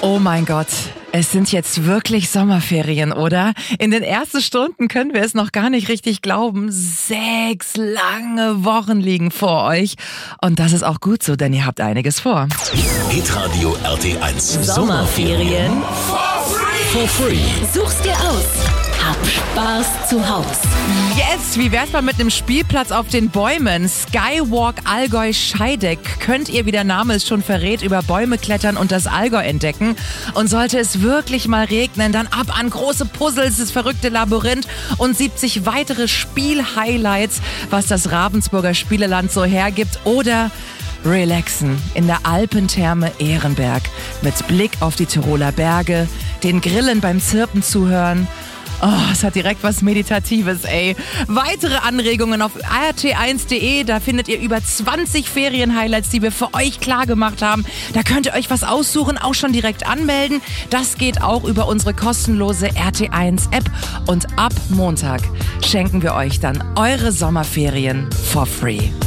Oh mein Gott, es sind jetzt wirklich Sommerferien, oder? In den ersten Stunden können wir es noch gar nicht richtig glauben. 6 lange Wochen liegen vor euch. Und das ist auch gut so, denn ihr habt einiges vor. Hitradio RT1 Sommerferien for free. Such's dir aus. Hab Spaß zu Haus. Yes, wie wär's mal mit einem Spielplatz auf den Bäumen? Skywalk Allgäu Scheideck. Könnt ihr, wie der Name es schon verrät, über Bäume klettern und das Allgäu entdecken. Und sollte es wirklich mal regnen, dann ab an große Puzzles, das verrückte Labyrinth und 70 weitere Spielhighlights, was das Ravensburger Spieleland so hergibt. Oder relaxen in der Alpentherme Ehrenberg mit Blick auf die Tiroler Berge, den Grillen beim Zirpen zuhören. Oh, es hat direkt was Meditatives, ey. Weitere Anregungen auf rt1.de, da findet ihr über 20 Ferienhighlights, die wir für euch klar gemacht haben. Da könnt ihr euch was aussuchen, auch schon direkt anmelden. Das geht auch über unsere kostenlose RT1-App. Und ab Montag schenken wir euch dann eure Sommerferien for free.